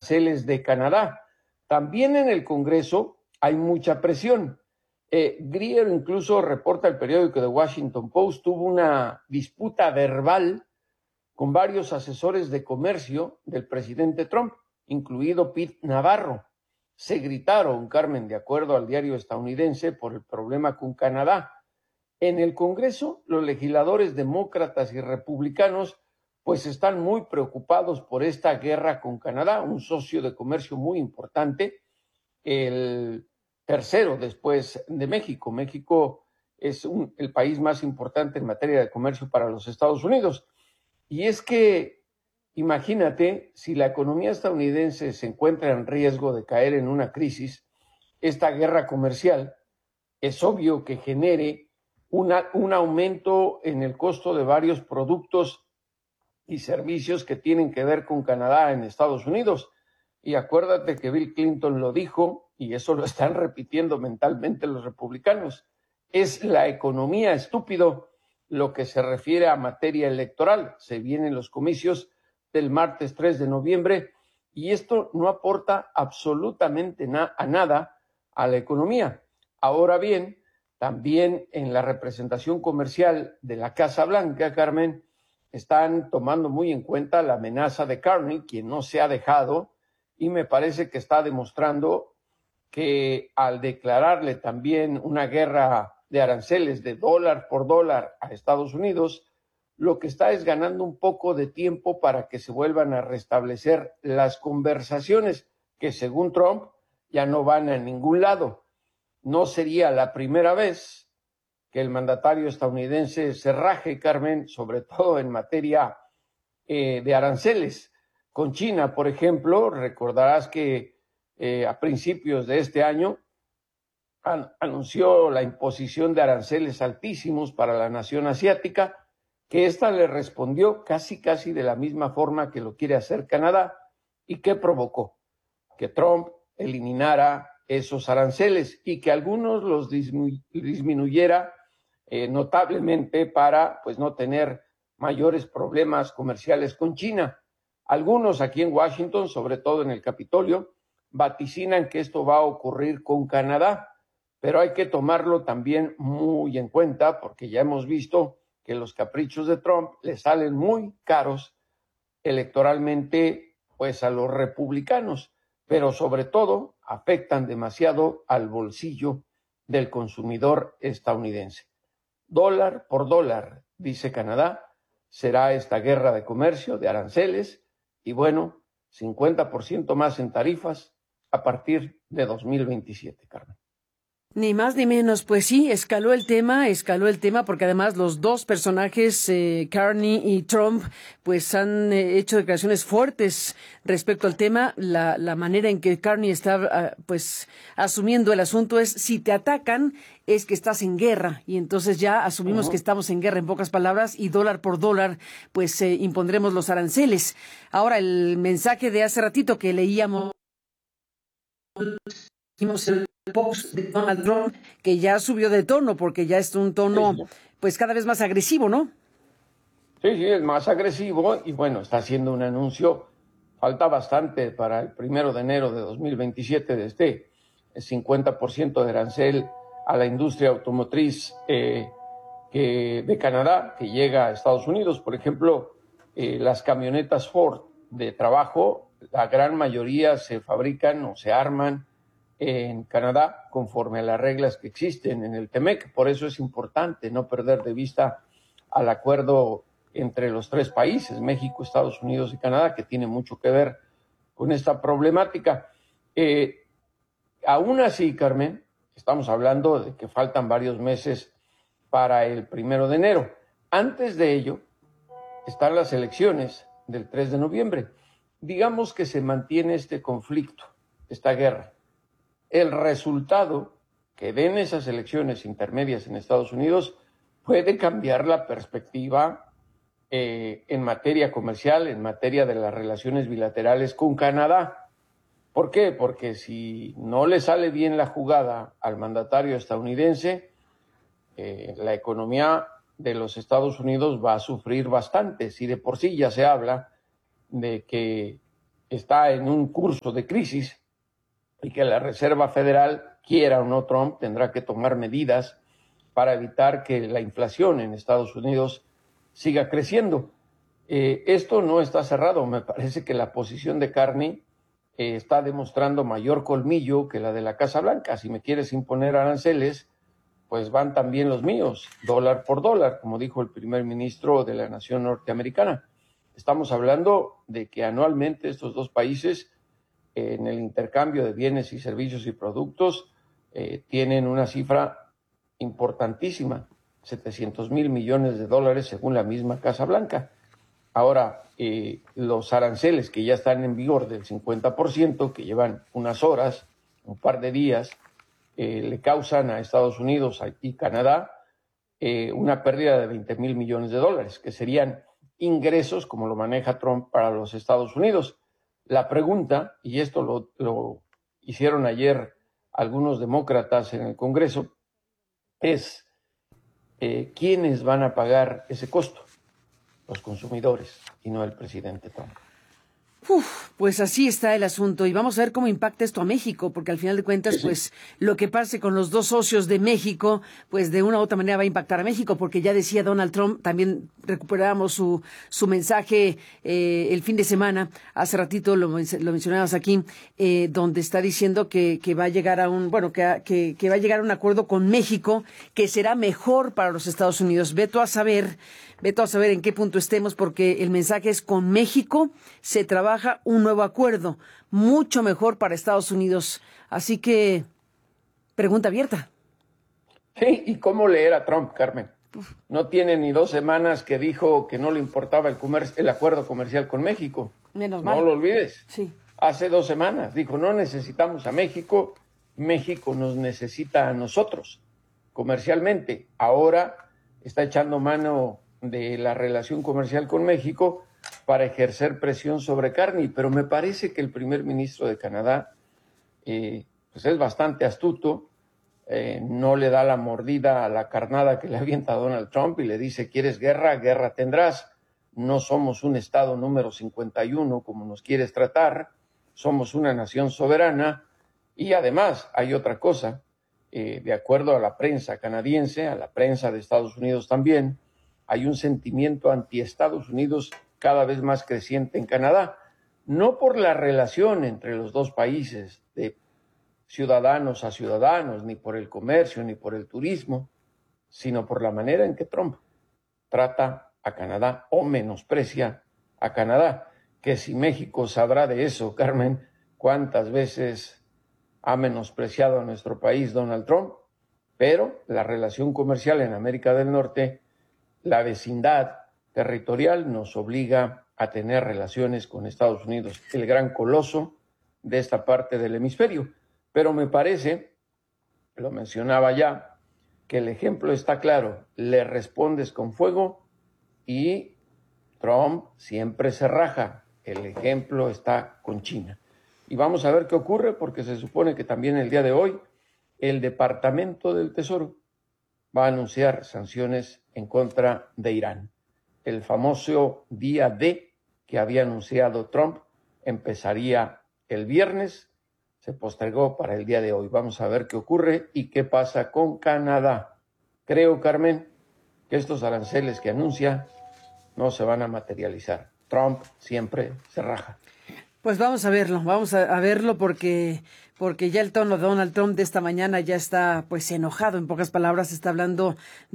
aranceles de Canadá. También en el Congreso hay mucha presión. Greer, incluso reporta el periódico The Washington Post, tuvo una disputa verbal con varios asesores de comercio del presidente Trump, incluido Pete Navarro. Se gritaron, Carmen, de acuerdo al diario estadounidense, por el problema con Canadá. En el Congreso, los legisladores demócratas y republicanos pues están muy preocupados por esta guerra con Canadá, un socio de comercio muy importante, el tercero después de México. México es el país más importante en materia de comercio para los Estados Unidos. Y es que, imagínate, si la economía estadounidense se encuentra en riesgo de caer en una crisis, esta guerra comercial es obvio que genere un aumento en el costo de varios productos y servicios que tienen que ver con Canadá en Estados Unidos. Y acuérdate que Bill Clinton lo dijo, y eso lo están repitiendo mentalmente los republicanos, es la economía, estúpido, lo que se refiere a materia electoral. Se vienen los comicios del martes 3 de noviembre y esto no aporta absolutamente a nada a la economía. Ahora bien, también en la representación comercial de la Casa Blanca, Carmen, están tomando muy en cuenta la amenaza de Carney, quien no se ha dejado, y me parece que está demostrando que al declararle también una guerra de aranceles de dólar por dólar a Estados Unidos, lo que está es ganando un poco de tiempo para que se vuelvan a restablecer las conversaciones que, según Trump, ya no van a ningún lado. No sería la primera vez que el mandatario estadounidense se raje, Carmen, sobre todo en materia de aranceles. Con China, por ejemplo, recordarás que a principios de este año anunció la imposición de aranceles altísimos para la nación asiática, que ésta le respondió casi de la misma forma que lo quiere hacer Canadá. ¿Y qué provocó? Que Trump eliminara esos aranceles y que algunos los disminuyera notablemente para pues no tener mayores problemas comerciales con China. Algunos aquí en Washington, sobre todo en el Capitolio, vaticinan que esto va a ocurrir con Canadá, pero hay que tomarlo también muy en cuenta porque ya hemos visto que los caprichos de Trump le salen muy caros electoralmente pues a los republicanos, pero sobre todo afectan demasiado al bolsillo del consumidor estadounidense. Dólar por dólar, dice Canadá, será esta guerra de comercio, de aranceles, y bueno, 50% más en tarifas a partir de 2027, Carmen. Ni más ni menos, pues sí, escaló el tema, porque además los dos personajes, Carney y Trump, pues han hecho declaraciones fuertes respecto al tema. La manera en que Carney está, pues, asumiendo el asunto es, si te atacan, es que estás en guerra, y entonces ya asumimos que estamos en guerra, en pocas palabras, y dólar por dólar, pues, impondremos los aranceles. Ahora, el mensaje de hace ratito que leíamos, el post de Donald Trump, que ya subió de tono, porque ya es un tono pues cada vez más agresivo, ¿no? Sí, es más agresivo y bueno, está haciendo un anuncio. Falta bastante para el 1 de enero de 2027 de este 50% de arancel a la industria automotriz de Canadá que llega a Estados Unidos. Por ejemplo, las camionetas Ford de trabajo, la gran mayoría se fabrican o se arman en Canadá conforme a las reglas que existen en el TEMEC. Por eso es importante no perder de vista al acuerdo entre los tres países, México, Estados Unidos y Canadá, que tiene mucho que ver con esta problemática. Aún así, Carmen, estamos hablando de que faltan varios meses para el 1 de enero. Antes de ello están las elecciones del 3 de noviembre. Digamos que se mantiene este conflicto, esta guerra. El resultado que den esas elecciones intermedias en Estados Unidos puede cambiar la perspectiva en materia comercial, en materia de las relaciones bilaterales con Canadá. ¿Por qué? Porque si no le sale bien la jugada al mandatario estadounidense, la economía de los Estados Unidos va a sufrir bastante. Si de por sí ya se habla de que está en un curso de crisis y que la Reserva Federal, quiera o no Trump, tendrá que tomar medidas para evitar que la inflación en Estados Unidos siga creciendo. Esto no está cerrado. Me parece que la posición de Carney está demostrando mayor colmillo que la de la Casa Blanca. Si me quieres imponer aranceles, pues van también los míos, dólar por dólar, como dijo el primer ministro de la nación norteamericana. Estamos hablando de que anualmente estos dos países, en el intercambio de bienes y servicios y productos, tienen una cifra importantísima, 700,000 millones de dólares según la misma Casa Blanca. Ahora, los aranceles que ya están en vigor del 50%, que llevan unas horas, un par de días, le causan a Estados Unidos y Canadá una pérdida de 20,000 millones de dólares, que serían ingresos, como lo maneja Trump, para los Estados Unidos. La pregunta, y esto lo hicieron ayer algunos demócratas en el Congreso, es ¿quiénes van a pagar ese costo? Los consumidores y no el presidente Trump. Pues así está el asunto y vamos a ver cómo impacta esto a México, porque al final de cuentas, Sí. pues lo que pase con los dos socios de México, pues de una u otra manera va a impactar a México, porque ya decía Donald Trump, también recuperábamos su mensaje el fin de semana, hace ratito lo mencionabas aquí, donde está diciendo que va a llegar a que va a llegar a un acuerdo con México que será mejor para los Estados Unidos. Veto a saber en qué punto estemos, porque el mensaje es: con México se trabaja un nuevo acuerdo, mucho mejor para Estados Unidos. Así que, pregunta abierta. Sí, ¿y cómo leer a Trump, Carmen? No tiene ni 2 semanas que dijo que no le importaba el acuerdo comercial con México. Menos mal. No lo olvides. Sí. Hace 2 semanas dijo, no necesitamos a México, México nos necesita a nosotros comercialmente. Ahora está echando mano de la relación comercial con México para ejercer presión sobre Carney, pero me parece que el primer ministro de Canadá pues es bastante astuto, no le da la mordida a la carnada que le avienta Donald Trump y le dice: ¿quieres guerra? Guerra tendrás. No somos un estado número 51 como nos quieres tratar, somos una nación soberana. Y además hay otra cosa, de acuerdo a la prensa canadiense, a la prensa de Estados Unidos también, hay un sentimiento anti-Estados Unidos cada vez más creciente en Canadá, no por la relación entre los dos países de ciudadanos a ciudadanos, ni por el comercio, ni por el turismo, sino por la manera en que Trump trata a Canadá o menosprecia a Canadá. Que si México sabrá de eso, Carmen, cuántas veces ha menospreciado a nuestro país Donald Trump, pero la relación comercial en América del Norte, la vecindad territorial, nos obliga a tener relaciones con Estados Unidos, el gran coloso de esta parte del hemisferio. Pero me parece, lo mencionaba ya, que el ejemplo está claro: le respondes con fuego y Trump siempre se raja. El ejemplo está con China. Y vamos a ver qué ocurre, porque se supone que también el día de hoy el Departamento del Tesoro va a anunciar sanciones en contra de Irán. El famoso día D que había anunciado Trump empezaría el viernes, se postergó para el día de hoy. Vamos a ver qué ocurre y qué pasa con Canadá. Creo, Carmen, que estos aranceles que anuncia no se van a materializar. Trump siempre se raja. Pues vamos a verlo porque ya el tono de Donald Trump de esta mañana ya está pues enojado, en pocas palabras está hablando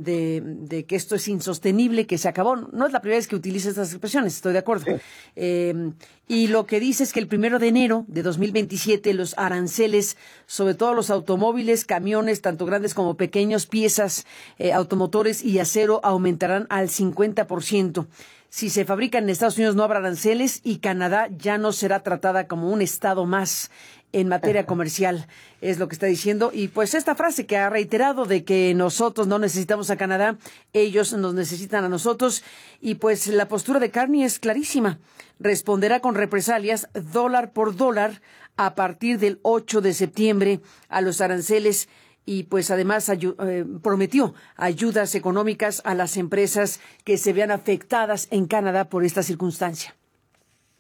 de que esto es insostenible, que se acabó. No es la primera vez que utiliza estas expresiones, estoy de acuerdo. Sí. Y lo que dice es que el 1 de enero de 2027 los aranceles, sobre todo los automóviles, camiones, tanto grandes como pequeños, piezas, automotores y acero, aumentarán al 50%. Si se fabrican en Estados Unidos no habrá aranceles y Canadá ya no será tratada como un estado más en materia comercial, es lo que está diciendo. Y pues esta frase que ha reiterado de que nosotros no necesitamos a Canadá, ellos nos necesitan a nosotros. Y pues la postura de Carney es clarísima. Responderá con represalias dólar por dólar a partir del 8 de septiembre a los aranceles. Y pues además prometió ayudas económicas a las empresas que se vean afectadas en Canadá por esta circunstancia.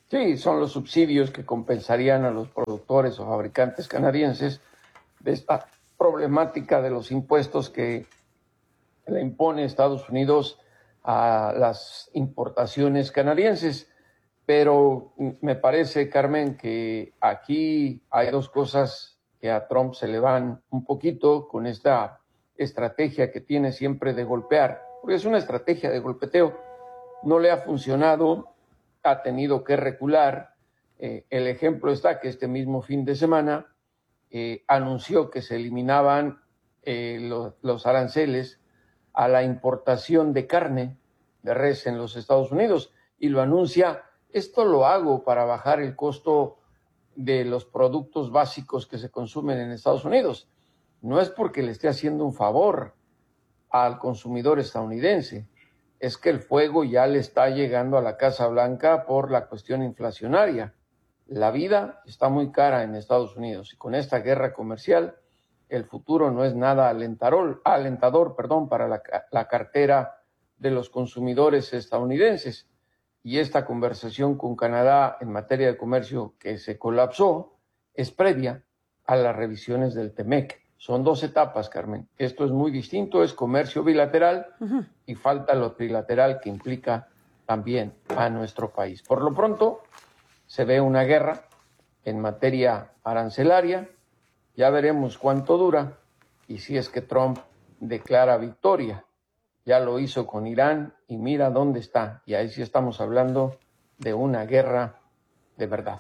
Sí, son los subsidios que compensarían a los productores o fabricantes canadienses de esta problemática de los impuestos que le impone Estados Unidos a las importaciones canadienses. Pero me parece, Carmen, que aquí hay dos cosas que a Trump se le van un poquito con esta estrategia que tiene siempre de golpear, porque es una estrategia de golpeteo. No le ha funcionado, ha tenido que recular. El ejemplo está que este mismo fin de semana anunció que se eliminaban los aranceles a la importación de carne de res en los Estados Unidos y lo anuncia. Esto lo hago para bajar el costo de los productos básicos que se consumen en Estados Unidos. No es porque le esté haciendo un favor al consumidor estadounidense, es que el fuego ya le está llegando a la Casa Blanca por la cuestión inflacionaria. La vida está muy cara en Estados Unidos y con esta guerra comercial el futuro no es nada alentador, para la cartera de los consumidores estadounidenses. Y esta conversación con Canadá en materia de comercio que se colapsó es previa a las revisiones del TEMEC. Son dos etapas, Carmen. Esto es muy distinto, es comercio bilateral y falta lo trilateral que implica también a nuestro país. Por lo pronto, se ve una guerra en materia arancelaria. Ya veremos cuánto dura y si es que Trump declara victoria. Ya lo hizo con Irán y mira dónde está. Y ahí sí estamos hablando de una guerra de verdad.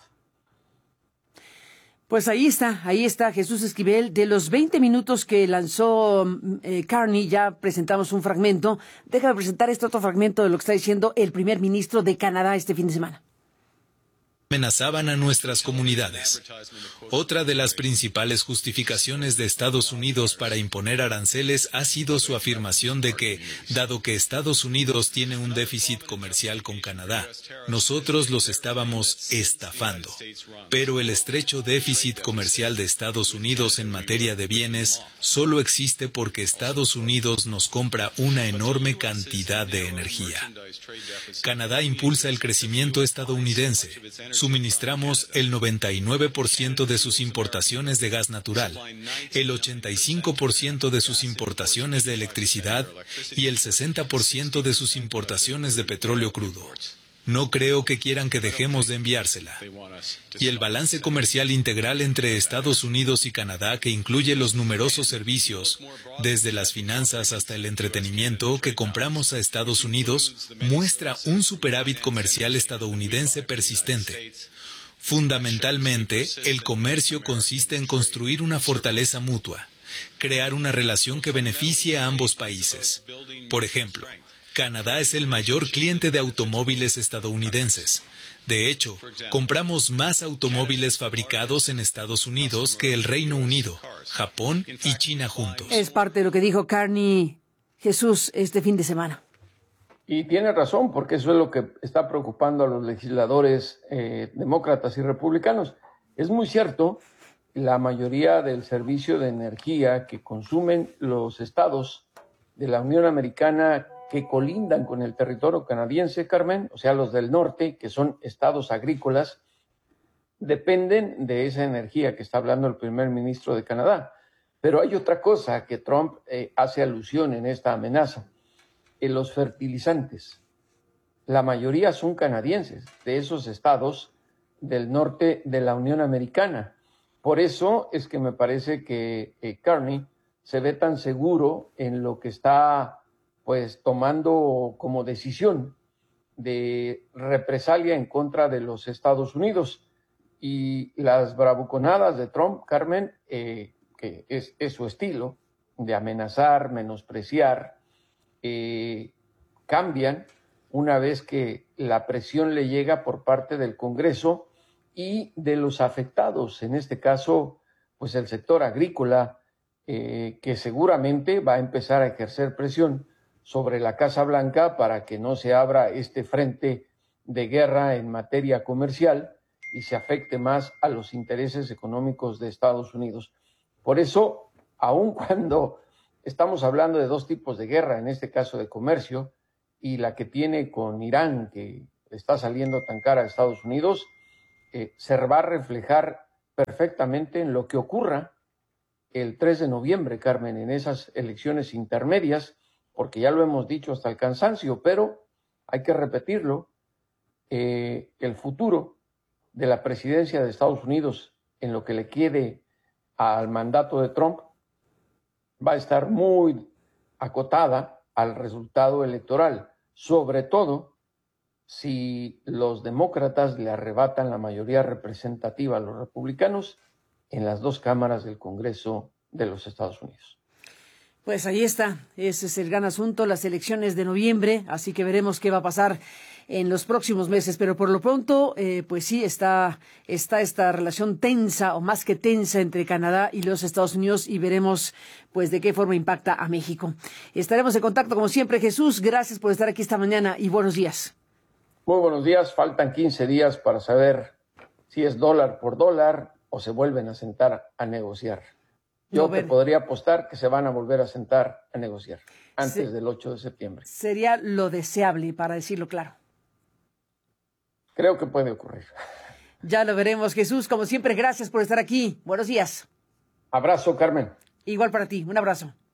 Pues ahí está Jesús Esquivel. De los 20 minutos que lanzó Carney, ya presentamos un fragmento. Déjame presentar este otro fragmento de lo que está diciendo el primer ministro de Canadá este fin de semana. Amenazaban a nuestras comunidades. Otra de las principales justificaciones de Estados Unidos para imponer aranceles ha sido su afirmación de que, dado que Estados Unidos tiene un déficit comercial con Canadá, nosotros los estábamos estafando. Pero el estrecho déficit comercial de Estados Unidos en materia de bienes solo existe porque Estados Unidos nos compra una enorme cantidad de energía. Canadá impulsa el crecimiento estadounidense. Suministramos el 99% de sus importaciones de gas natural, el 85% de sus importaciones de electricidad y el 60% de sus importaciones de petróleo crudo. No creo que quieran que dejemos de enviársela. Y el balance comercial integral entre Estados Unidos y Canadá, que incluye los numerosos servicios, desde las finanzas hasta el entretenimiento, que compramos a Estados Unidos, muestra un superávit comercial estadounidense persistente. Fundamentalmente, el comercio consiste en construir una fortaleza mutua, crear una relación que beneficie a ambos países. Por ejemplo, Canadá es el mayor cliente de automóviles estadounidenses. De hecho, compramos más automóviles fabricados en Estados Unidos que el Reino Unido, Japón y China juntos. Es parte de lo que dijo Carney, Jesús, este fin de semana. Y tiene razón, porque eso es lo que está preocupando a los legisladores demócratas y republicanos. Es muy cierto, la mayoría del servicio de energía que consumen los estados de la Unión Americana que colindan con el territorio canadiense, Carmen, o sea, los del norte, que son estados agrícolas, dependen de esa energía que está hablando el primer ministro de Canadá. Pero hay otra cosa que Trump hace alusión en esta amenaza. Los fertilizantes, la mayoría son canadienses, de esos estados del norte de la Unión Americana. Por eso es que me parece que Carney se ve tan seguro en lo que está pues tomando como decisión de represalia en contra de los Estados Unidos. Y las bravuconadas de Trump, Carmen, que es su estilo de amenazar, menospreciar, cambian una vez que la presión le llega por parte del Congreso y de los afectados, en este caso, pues el sector agrícola, que seguramente va a empezar a ejercer presión sobre la Casa Blanca para que no se abra este frente de guerra en materia comercial y se afecte más a los intereses económicos de Estados Unidos. Por eso, aun cuando estamos hablando de dos tipos de guerra, en este caso de comercio, y la que tiene con Irán, que está saliendo tan cara a Estados Unidos, se va a reflejar perfectamente en lo que ocurra el 3 de noviembre, Carmen, en esas elecciones intermedias, porque ya lo hemos dicho hasta el cansancio, pero hay que repetirlo, el futuro de la presidencia de Estados Unidos en lo que le quede al mandato de Trump va a estar muy acotada al resultado electoral, sobre todo si los demócratas le arrebatan la mayoría representativa a los republicanos en las dos cámaras del Congreso de los Estados Unidos. Pues ahí está, ese es el gran asunto, las elecciones de noviembre, así que veremos qué va a pasar en los próximos meses, pero por lo pronto, pues sí, está esta relación tensa o más que tensa entre Canadá y los Estados Unidos y veremos pues de qué forma impacta a México. Estaremos en contacto como siempre. Jesús, gracias por estar aquí esta mañana y buenos días. Muy buenos días, faltan 15 días para saber si es dólar por dólar o se vuelven a sentar a negociar. Yo te podría apostar que se van a volver a sentar a negociar antes del 8 de septiembre. Sería lo deseable, para decirlo claro. Creo que puede ocurrir. Ya lo veremos, Jesús. Como siempre, gracias por estar aquí. Buenos días. Abrazo, Carmen. Igual para ti. Un abrazo.